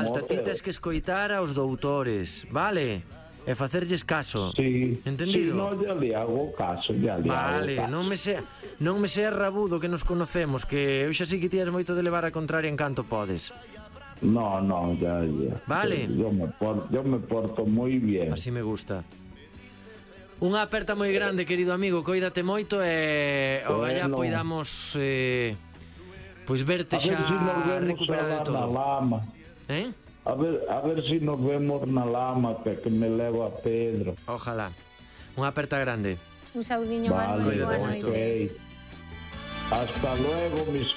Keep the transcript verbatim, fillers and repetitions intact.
Marta, ti tes que escoitar aos doutores, vale? E facerlles caso. Sí. Entendido? Sí, no, ya le hago caso, ya le vale, hago caso. non me sea, non me sea rabudo que nos conocemos, que eu xa sei que tías moito de levar a contraria en canto podes. No, no, ya, ya. Vale. Yo me porto, yo me porto moi bien. Así me gusta. Unha aperta moi grande, querido amigo, coídate moito e ogallá Bueno. poidamos eh, pois verte A ver xa si nos vemos recuperado de alá todo. na lama. Eh? A ver, a ver si nos vemos na lama que, que me levo a Pedro. Ojalá. Unha aperta grande. Un saudiño, Vale, Manuel, boa Cuídate noite. ok. Hasta luego, mis